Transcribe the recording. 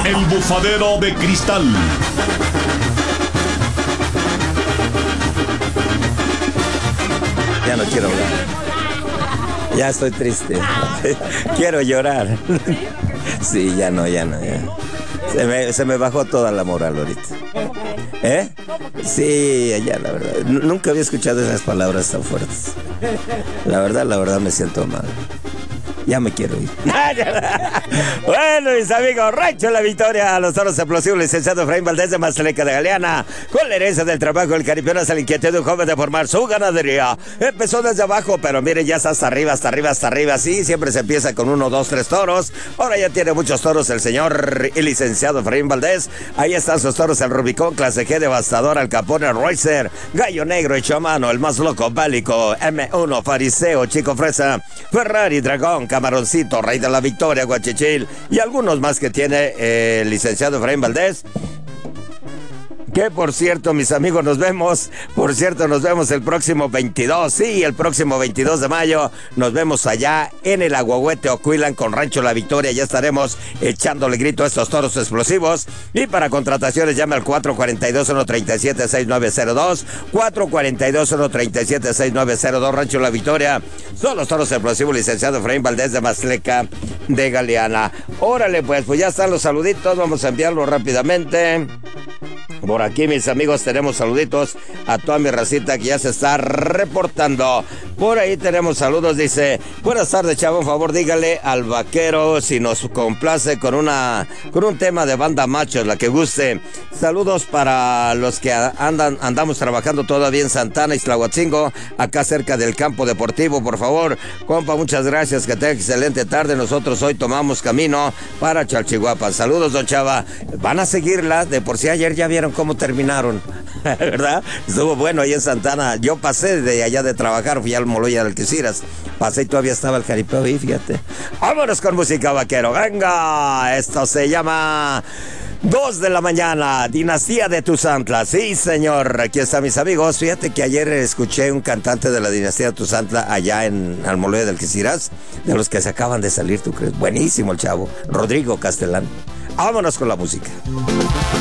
El bufadero de cristal. Ya no quiero hablar. Ya estoy triste. Quiero llorar. Sí, ya no. Se me bajó toda la moral ahorita. ¿Eh? Sí, ya la verdad. Nunca había escuchado esas palabras tan fuertes. La verdad me siento mal. Ya me quiero ir. Bueno, mis amigos, Rancho La Victoria, los toros explosivos, licenciado Efraín Valdés de Mazateca de Galeana, con la herencia del trabajo del caripeón hasta la inquietud de un joven de formar su ganadería. Empezó desde abajo, pero miren, ya está hasta arriba. Sí, siempre se empieza con 1, 2, 3 toros. Ahora ya tiene muchos toros el señor y licenciado Efraín Valdés. Ahí están sus toros, el Rubicón, Clase G, Devastador, Al Capone, Racer, Gallo Negro y Chamano, el más loco, Bélico, M1, Fariseo, Chico Fresa, Ferrari, Dragón, Camaroncito, Rey de la Victoria, Guachichil y algunos más que tiene el licenciado Efraín Valdés. Que por cierto, mis amigos, nos vemos el próximo 22, sí, el próximo 22 de mayo, nos vemos allá en el Agüehuete Ocuilan con Rancho La Victoria, ya estaremos echándole grito a estos toros explosivos, y para contrataciones llame al 442-137-6902, 442-137-6902, Rancho La Victoria, son los toros explosivos, licenciado Efraín Valdés de Mazateca de Galeana. Órale, pues ya están los saluditos, vamos a enviarlos rápidamente. Por aquí, mis amigos, tenemos saluditos a toda mi racita que ya se está reportando. Por ahí tenemos saludos, dice: buenas tardes, chavo, por favor, dígale al vaquero si nos complace con un tema de banda machos, la que guste. Saludos para los que andamos trabajando todavía en Santana, Ixtlahuatzingo, acá cerca del campo deportivo, por favor. Compa, muchas gracias, que tenga excelente tarde. Nosotros hoy tomamos camino para Chalchihuapa. Saludos, don Chava. Van a seguirla, de por sí ayer ya vieron cómo terminaron, ¿verdad? Estuvo bueno ahí en Santana. Yo pasé de allá de trabajar, fui al Moloya del Algeciras, pasé y todavía estaba el jaripeo ahí, fíjate. Vámonos con música, vaquero, venga. Esto se llama 2 de la mañana, Dinastía de Tuzantla. Sí, señor, aquí están mis amigos. Fíjate que ayer escuché un cantante de la Dinastía de Tuzantla allá en Almoloya del Algeciras, de los que se acaban de salir, ¿tú crees? Buenísimo el chavo, Rodrigo Castelán. Vámonos con la música.